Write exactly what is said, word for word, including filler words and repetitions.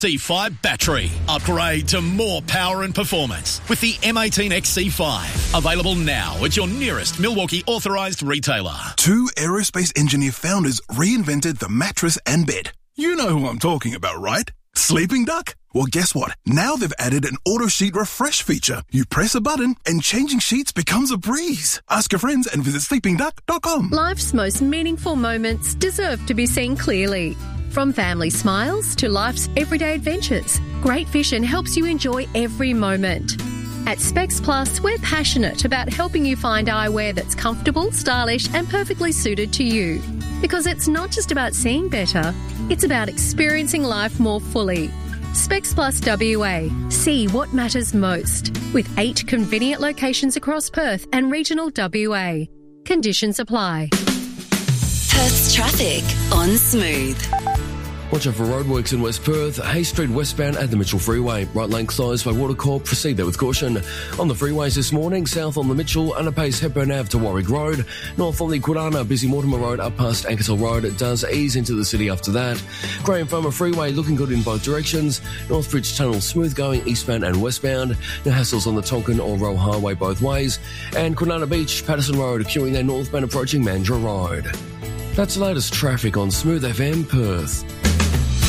C five battery. Upgrade to more power and performance with the M eighteen X C five. Available now at your nearest Milwaukee authorised retailer. Two aerospace engineer founders reinvented the mattress and bed. You know who I'm talking about, right? Sleeping Duck? Well, guess what? Now they've added an auto sheet refresh feature. You press a button and changing sheets becomes a breeze. Ask your friends and visit sleeping duck dot com. Life's most meaningful moments deserve to be seen clearly. From family smiles to life's everyday adventures, Great Vision helps you enjoy every moment. At Specs Plus, we're passionate about helping you find eyewear that's comfortable, stylish and perfectly suited to you. Because it's not just about seeing better, it's about experiencing life more fully. Specs Plus W A. See what matters most. With eight convenient locations across Perth and regional W A. Conditions apply. Perth's traffic on Smooth. Watch out for roadworks in West Perth. Hay Street westbound at the Mitchell Freeway. Right lane closed by Watercorp. Proceed there with caution. On the freeways this morning, south on the Mitchell, underpace Hepburn Avenue to Warwick Road. North on the Quirana, busy Mortimer Road up past Ankersall Road. It does ease into the city after that. Graham Farmer Freeway looking good in both directions. Northbridge Tunnel smooth going eastbound and westbound. No hassles on the Tonkin or Roe Highway both ways. And Quirana Beach, Patterson Road, queuing there northbound approaching Mandurah Road. That's the latest traffic on Smooth F M Perth.